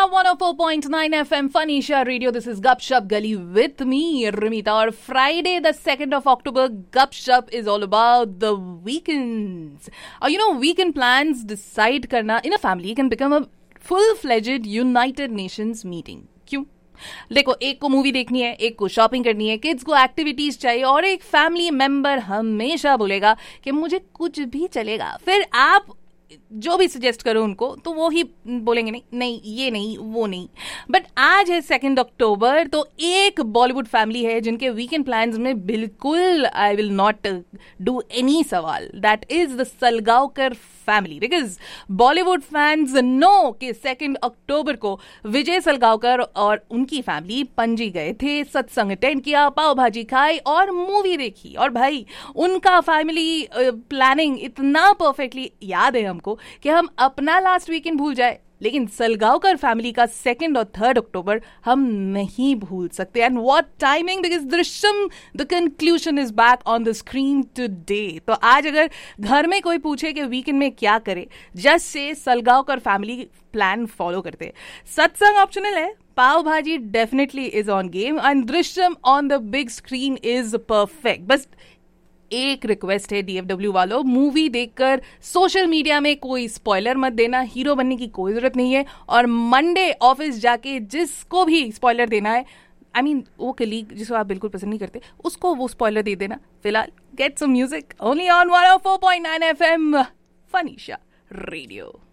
104.9 FM Fanisha Radio. This is Gupshup Gali with me, Rimita. Or Friday, the 2nd of October, Gupshup is all about the weekends. Weekend plans decide karna in a family can become a full-fledged United Nations meeting. क्यों? देखो, एक को movie देखनी है, एक को shopping करनी है, किड्स को एक्टिविटीज चाहिए और एक फैमिली मेंबर हमेशा बोलेगा कि मुझे कुछ भी चलेगा. फिर आप जो भी सजेस्ट करो उनको तो वो ही बोलेंगे नहीं ये नहीं वो नहीं. बट आज है 2 अक्टूबर, तो एक बॉलीवुड फैमिली है जिनके वीकेंड प्लान्स में बिल्कुल I will not do any सवाल. That is the Salgaonkar family. Because Bollywood fans no कि 2 अक्टूबर को विजय सलगांवकर और उनकी फैमिली पणजी गए थे, सत्संग अटेंड किया, पाव भाजी खाई और मूवी देखी. और भाई उनका फैमिली प्लानिंग इतना परफेक्टली याद है हमको कि हम अपना लास्ट वीकेंड भूल जाए, लेकिन सलगांवकर फैमिली का 2 और 3 अक्टूबर हम नहीं भूल सकते. And what timing, because Drishyam the conclusion is back on the screen today. तो आज अगर घर में कोई पूछे कि वीकेंड में क्या करे, just say Salgaonkar family plan follow करते. सत्संग ऑप्शनल है, पाव भाजी definitely is on game and Drishyam on the big screen is perfect. बस एक रिक्वेस्ट है DFW वालों, मूवी देखकर सोशल मीडिया में कोई स्पॉइलर मत देना. हीरो बनने की कोई जरूरत नहीं है. और मंडे ऑफिस जाके जिसको भी स्पॉइलर देना है, वो कलीग जिसको आप बिल्कुल पसंद नहीं करते, उसको वो स्पॉइलर दे देना. फिलहाल get some music only on 104.9 FM Fanisha Radio.